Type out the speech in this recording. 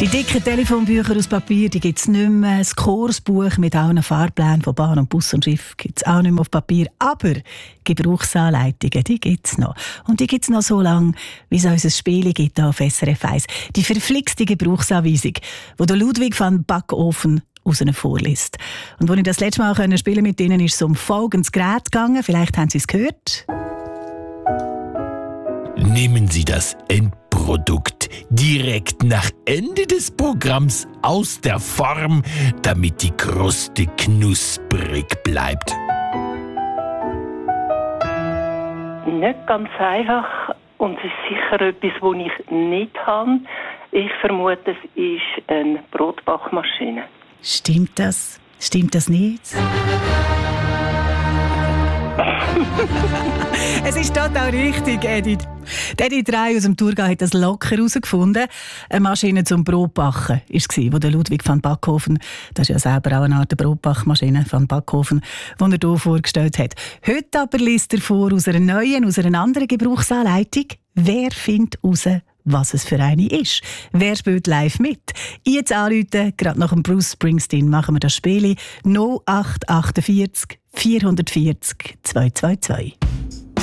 Die dicken Telefonbücher aus Papier, die gibt es nicht mehr. Das Kursbuch mit allen Fahrplänen von Bahn und Bus und Schiff gibt es auch nicht mehr auf Papier. Aber Gebrauchsanleitungen, die gibt es noch. Und die gibt es noch so lange, wie es unser Spiel gibt auf SRF 1. Die verflixte Gebrauchsanweisung, die der Ludwig van Backofen aus ihnen vorliest. Und als ich das letzte Mal spielen mit ihnen, ist es um folgendes Gerät gegangen. Vielleicht haben Sie es gehört. Nehmen Sie das Endprodukt direkt nach Ende des Programms aus der Form, damit die Kruste knusprig bleibt. Nicht ganz einfach und es ist sicher etwas, das ich nicht habe. Ich vermute, es ist eine Brotbackmaschine. Stimmt das? Stimmt das nicht? Es ist total richtig, Edith. Edith Rey aus dem Thurgau hat das locker herausgefunden. Eine Maschine zum Brotbacken war es, die der Ludwig van Backofen, das ist ja selber auch eine Art Brotbackmaschine van Backofen, die er hier vorgestellt hat. Heute aber liest er vor aus einer neuen, aus einer anderen Gebrauchsanleitung. Wer findet heraus, was es für eine ist? Wer spielt live mit? Jetzt anrufen, gerade nach dem Bruce Springsteen machen wir das Spiel 0848 440 222.